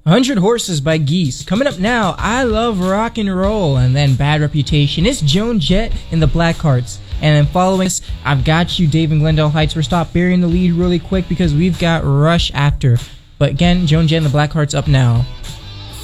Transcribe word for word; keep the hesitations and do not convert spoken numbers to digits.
one hundred Horses by Geese. Coming up now, I Love Rock and Roll, and then Bad Reputation. It's Joan Jett in the Blackhearts. And then following this, I've Got You, Dave and Glendale Heights. We're stop burying the lead really quick because we've got Rush after. But again, Joan Jett and the Blackhearts up now.